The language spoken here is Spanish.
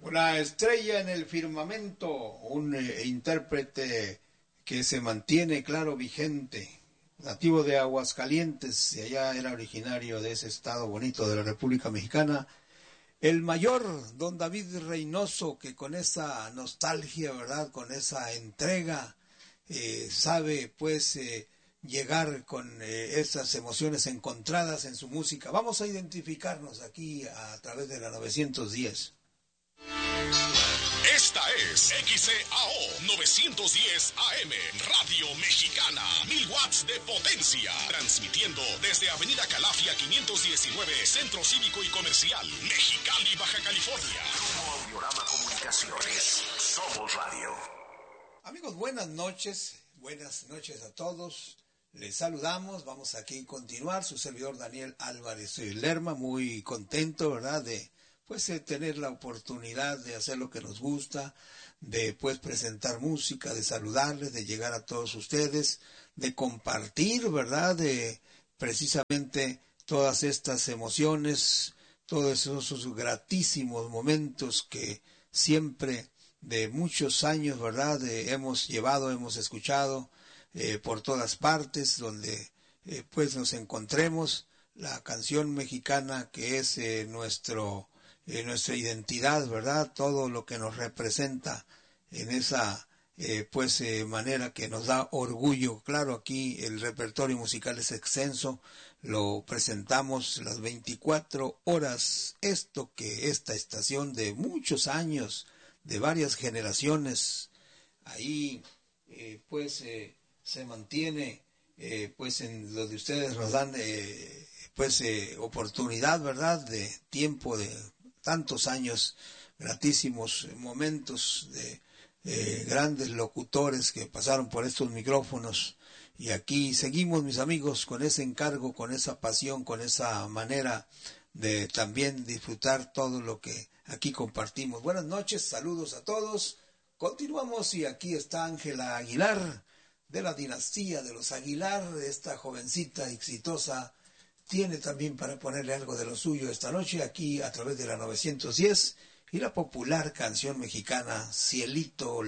Una estrella en el firmamento, un intérprete que se mantiene, claro, vigente, nativo de Aguascalientes, y allá era originario de ese estado bonito de la República Mexicana, el mayor don David Reynoso, que con esa nostalgia, ¿verdad?, con esa entrega, sabe, pues, llegar con esas emociones encontradas en su música. Vamos a identificarnos aquí a través de la 910. Esta es XCAO 910 AM, Radio Mexicana, 1000 watts de potencia, transmitiendo desde Avenida Calafia 519, Centro Cívico y Comercial, Mexicali, Baja California. Grupo Audiorama Comunicaciones, somos radio. Amigos, buenas noches a todos. Les saludamos, vamos aquí a continuar. Su servidor Daniel Álvarez Lerma, muy contento, ¿verdad?, de tener la oportunidad de hacer lo que nos gusta, de presentar música, de saludarles, de llegar a todos ustedes, de compartir, ¿verdad?, de precisamente todas estas emociones, todos esos gratísimos momentos que siempre de muchos años, ¿verdad?, hemos escuchado por todas partes, donde nos encontremos, la canción mexicana que es nuestra identidad, ¿verdad?, todo lo que nos representa en esa manera que nos da orgullo. Claro, aquí el repertorio musical es extenso, lo presentamos las 24 horas, esta estación de muchos años, de varias generaciones, ahí se mantiene en lo de ustedes nos dan oportunidad, ¿verdad?, de tiempo, de tantos años, gratísimos momentos de grandes locutores que pasaron por estos micrófonos, y aquí seguimos, mis amigos, con ese encargo, con esa pasión, con esa manera de también disfrutar todo lo que aquí compartimos. Buenas noches, saludos a todos. Continuamos, y aquí está Ángela Aguilar, de la dinastía de los Aguilar, esta jovencita exitosa. Tiene también para ponerle algo de lo suyo esta noche, aquí a través de la 910, y la popular canción mexicana Cielito